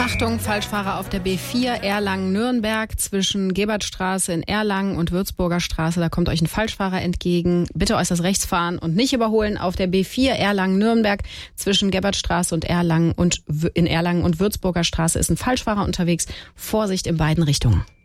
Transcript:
Achtung, Falschfahrer auf der B4 Erlangen-Nürnberg zwischen Gebertstraße in Erlangen und Würzburger Straße. Da kommt euch ein Falschfahrer entgegen. Bitte äußerst rechts fahren und nicht überholen. Auf der B4 Erlangen-Nürnberg zwischen Gebertstraße und Erlangen und in Erlangen und Würzburger Straße ist ein Falschfahrer unterwegs. Vorsicht in beiden Richtungen.